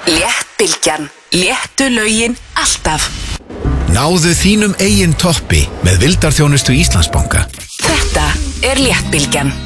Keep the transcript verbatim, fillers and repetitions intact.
Léttbylgjan. Léttu lögin alltaf. Náðu þínum eigin toppi með vildarþjónustu Íslandsbanka. Þetta er Léttbylgjan.